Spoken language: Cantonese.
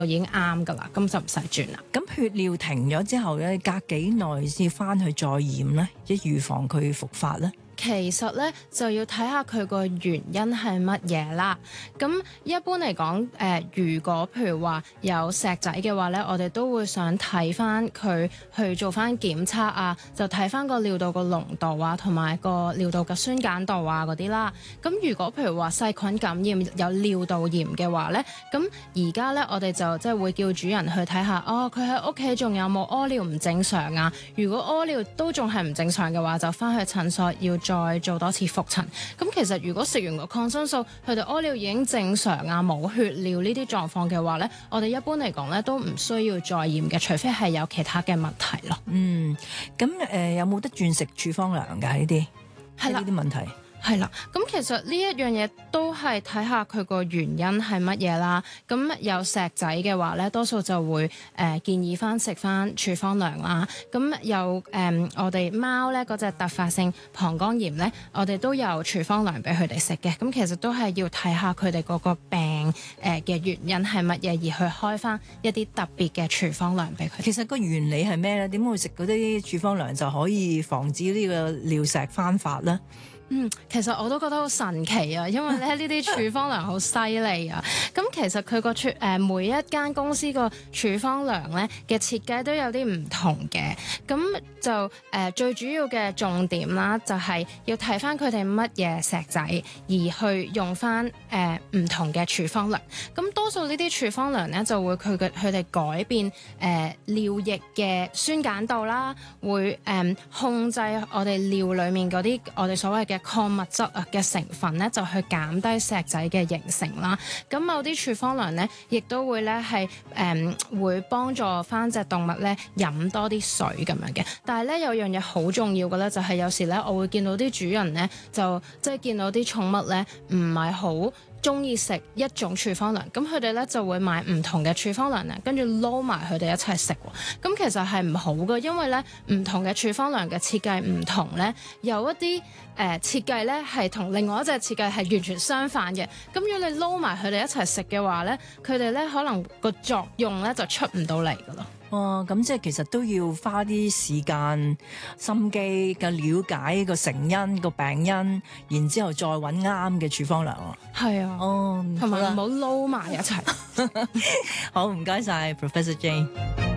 已經啱㗎啦，咁就唔使轉啦。 咁血尿停咗之後咧，隔幾耐先翻去再驗咧，即係預防佢復發咧？ 其實咧就要睇下佢個原因係乜嘢啦。咁一般嚟講，如果譬如話有石仔嘅話咧，我哋都會想睇翻佢去做翻檢測啊，就睇翻個尿道個濃度啊，同埋個尿道嘅酸鹼度啊嗰啲啦。咁如果譬如話細菌感染有尿道炎嘅話咧，咁而家咧我哋就即係會叫主人去睇下，佢喺屋企仲有冇屙尿唔正常啊？如果屙尿都仲係唔正常嘅話，就翻去診所要再做多次覆診。咁其實如果食完個抗生素，佢哋屙尿已經正常啊，冇血尿呢啲狀況嘅話咧，我哋一般嚟講咧都唔需要再驗嘅，除非係有其他嘅問題咯。 咁有冇得轉食處方糧㗎？呢啲係呢啲問題。 係啦，咁其實呢一樣嘢都係睇下佢個原因係乜嘢啦。咁有石仔嘅話咧，多數就會建議翻食翻處方糧啦。咁有我哋貓咧嗰隻突發性膀胱炎咧，我哋都有處方糧俾佢哋食嘅。咁其實都係要睇下佢哋嗰個病嘅原因係乜嘢，而去開翻一啲特別嘅處方糧俾佢哋。 其實個原理係咩咧？點會食嗰啲處方糧就可以防止呢個尿石翻發咧？ 其實我都覺得好神奇啊，因為咧呢啲處方糧好犀利啊。咁其實佢個每一間公司個處方糧咧嘅設計都有啲唔同嘅。咁就最主要嘅重點啦，就係要睇翻佢哋乜嘢石仔，而去用翻唔同嘅處方糧。咁多數呢啲處方糧咧就會佢哋改變尿液嘅酸鹼度啦，會控制我哋尿裡面嗰啲我哋所謂嘅礦物質嘅成分咧，就去減低石仔嘅形成啦。咁某啲處方糧咧，亦都會咧係會幫助翻隻動物咧飲多啲水咁樣嘅。但係咧有樣嘢好重要嘅咧，就係有時咧我會見到啲主人咧就即係見到啲寵物咧唔係好中意食一種處方糧，咁佢哋咧就會買唔同嘅處方糧咧，跟住撈埋佢哋一齊食。咁其實係唔好嘅，因為咧唔同嘅處方糧嘅設計唔同咧，有一啲設計咧係同另外一隻設計係完全相反嘅。咁如果你撈埋佢哋一齊食嘅話咧，佢哋咧可能個作用咧就出唔到嚟噶咯。 咁即係其實都要花啲時間心機嘅了解個成因個病因，然之後再揾啱嘅處方糧。 係啊，同埋唔好撈埋一齊。 好，唔該晒 Professor Jane。